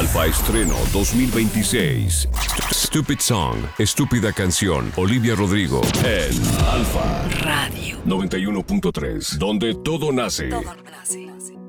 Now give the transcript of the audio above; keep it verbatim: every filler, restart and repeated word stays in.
Alfa Estreno dos mil veintiséis. Stupid Song, Estúpida Canción. Olivia Rodrigo en Alfa Radio noventa y uno punto tres, donde todo nace. Todo nace.